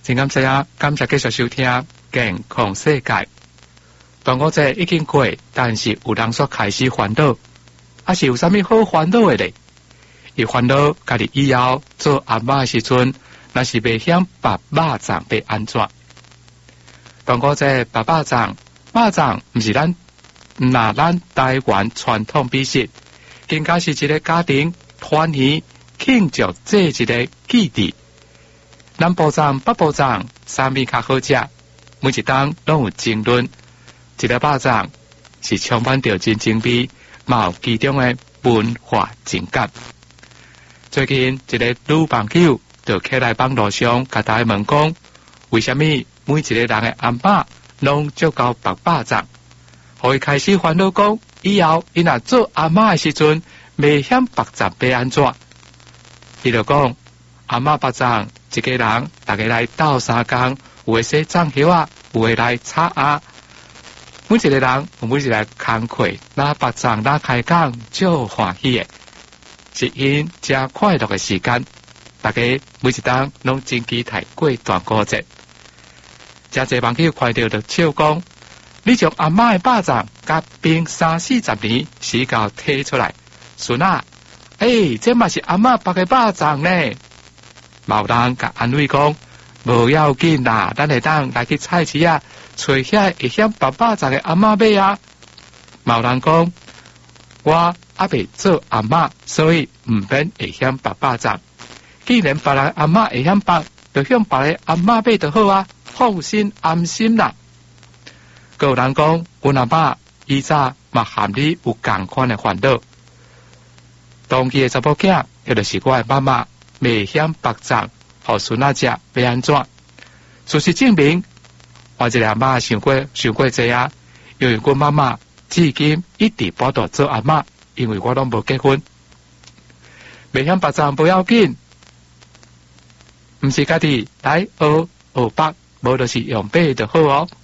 真感谢啊！感谢继续收听健康世界。端午节已经过，但是有人说开始烦恼，还是有啥物好烦恼的咧？伊烦恼家己以后做阿嬷的时阵，若是袂晓拔肉粽被安怎？端午节拔肉粽，肉粽毋是咱台湾传统美食，更加是一个家庭团圆庆祝这一个记忆。南部粽、北部粽，啥物较好食？每一档拢有争论。一个肉粽是充满着真情味，嘛有其中的文化情感。最近一个女朋友就起来网络上甲大家问讲，为什么每一个人的阿嬷拢足够拔肉粽？互伊开始烦恼讲，以后伊若做阿嬷的时阵，袂晓拔粽要安怎？伊就讲，阿嬷拔粽。一个人，大家来斗相共，有的洗粽叶啊，有的来炒鸭。每一个人有每一个工课，哪拔粽哪开讲，就欢喜的，是因真快乐的时间。大家每一档拢真期待过端午节。真侪网友看到就笑讲，你将阿嬷的肉粽甲冰30-40年时间摕出来，孙啊，这嘛是阿嬷拔的肉粽呢。嘛有人甲安慰讲，无要紧啦，咱会当来去菜市啊，找遐会晓拔肉粽的阿嬷买啊。嘛有人讲，我还未做阿嬷，所以唔免会晓拔肉粽。既然别人阿嬷会晓拔，就向别人阿嬷买就好啊，放心安心啦。还有人讲，阮阿嬷以前嘛含你有共款的烦恼。当期的查某囝，迄就是我的妈妈。未晓拔粽，互孙仔食要安怎？事实证明，我这个阿嬷想过这啊，因为我妈妈至今一直不断做阿嬷，因为我拢无结婚。未晓拔粽不要紧，毋是家己来学拔，无就是用背就好哦。